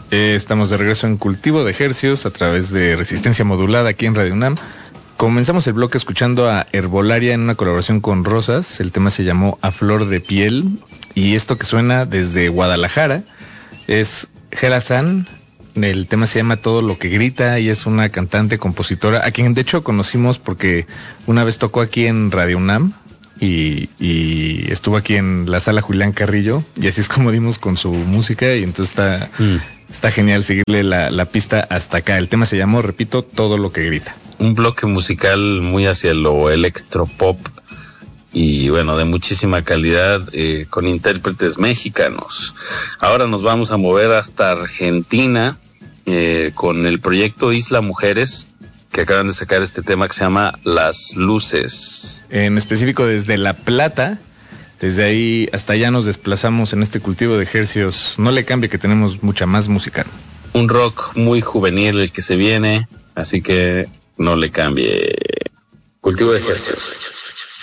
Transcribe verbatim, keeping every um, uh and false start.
Eh, estamos de regreso en Cultivo de Hercios a través de Resistencia Modulada aquí en Radio UNAM. Comenzamos el bloque escuchando a Herbolaria en una colaboración con Rosas. El tema se llamó A Flor de Piel. Y esto que suena desde Guadalajara es Gela San. El tema se llama Todo lo que grita y es una cantante, compositora, a quien de hecho conocimos porque una vez tocó aquí en Radio UNAM y, y estuvo aquí en la sala Julián Carrillo y así es como dimos con su música y entonces está, mm. está genial seguirle la, la pista hasta acá. El tema se llamó, repito, Todo lo que grita. Un bloque musical muy hacia lo electropop y bueno, de muchísima calidad, eh, con intérpretes mexicanos. Ahora nos vamos a mover hasta Argentina eh, con el proyecto Isla Mujeres, que acaban de sacar este tema que se llama Las Luces. En específico desde La Plata, desde ahí hasta allá nos desplazamos en este cultivo de hercios. No le cambie que tenemos mucha más música. Un rock muy juvenil el que se viene, así que no le cambie. Cultivo de hercios.